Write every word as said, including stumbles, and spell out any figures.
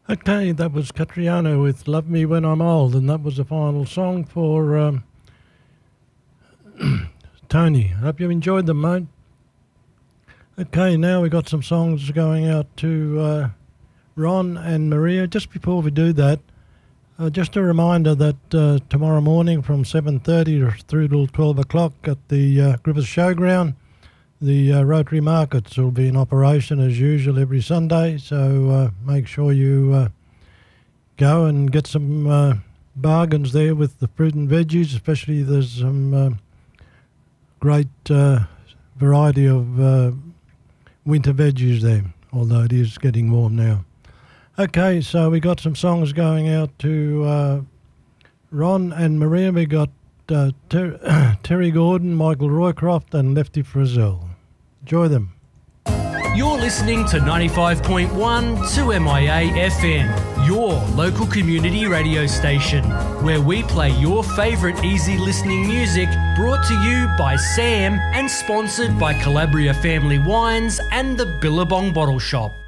Okay, that was Catriona with Love Me When I'm Old, and that was the final song for um, Tony. Hope you enjoyed them, mate. Okay, now we got some songs going out to uh, Ron and Maria. Just before we do that, uh, just a reminder that uh, tomorrow morning from seven thirty through till twelve o'clock at the uh, Griffith Showground, the uh, Rotary Markets will be in operation as usual every Sunday, so uh, make sure you uh, go and get some uh, bargains there with the fruit and veggies, especially there's some uh, great uh, variety of uh, winter veggies there, although it is getting warm now. Okay, so we got some songs going out to uh, Ron and Maria. We got uh, Ter- Terry Gordon, Michael Roycroft and Lefty Frizzell. Enjoy them. You're listening to ninety-five point one two M I A F M, your local community radio station, where we play your favourite easy listening music, brought to you by Sam and sponsored by Calabria Family Wines and the Billabong Bottle Shop.